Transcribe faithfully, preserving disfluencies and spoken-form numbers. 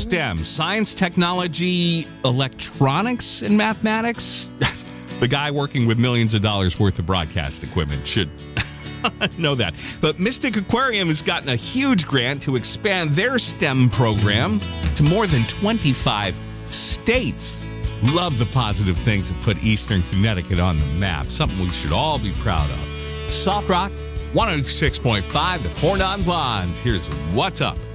STEM, science, technology, electronics, and mathematics. The guy working with millions of dollars worth of broadcast equipment should know that. But Mystic Aquarium has gotten a huge grant to expand their STEM program to more than twenty-five states. Love the positive things that put Eastern Connecticut on the map. Something we should all be proud of. Soft Rock, one oh six point five, the Four Non Blondes. Here's What's Up.